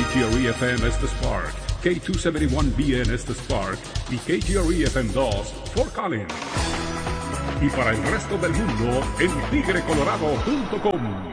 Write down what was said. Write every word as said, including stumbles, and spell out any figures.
G R E F M Estes Park, K doscientos setenta y uno B N Estes Park y K G R E F M dos, Fort Collins. Y para el resto del mundo en tigre colorado punto com.